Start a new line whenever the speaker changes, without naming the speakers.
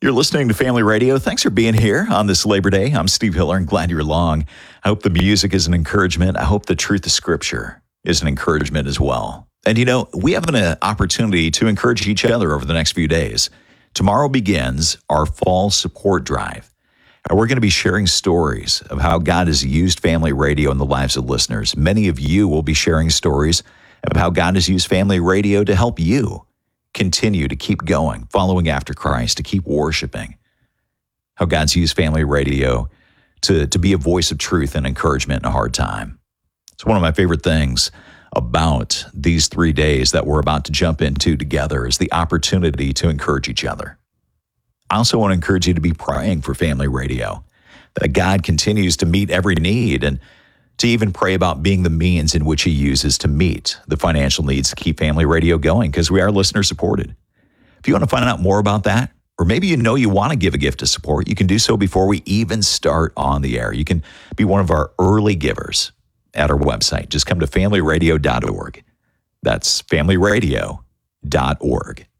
You're listening to Family Radio. Thanks for being here on this Labor Day. I'm Steve Hiller and glad you're along. I hope the music is an encouragement. I hope the truth of Scripture is an encouragement as well. And you know, we have an opportunity to encourage each other over the next few days. Tomorrow begins our fall support drive. And we're going to be sharing stories of how God has used Family Radio in the lives of listeners. Many of you will be sharing stories of how God has used Family Radio to help you continue to keep going, following after Christ, to keep worshiping. How God's used Family Radio to be a voice of truth and encouragement in a hard time. It's one of my favorite things about these 3 days that we're about to jump into together is the opportunity to encourage each other. I also want to encourage you to be praying for Family Radio, that God continues to meet every need and to even pray about being the means in which he uses to meet the financial needs to keep Family Radio going, because we are listener supported. If you want to find out more about that, or maybe you know you want to give a gift of support, you can do so before we even start on the air. You can be one of our early givers at our website. Just come to familyradio.org. That's familyradio.org.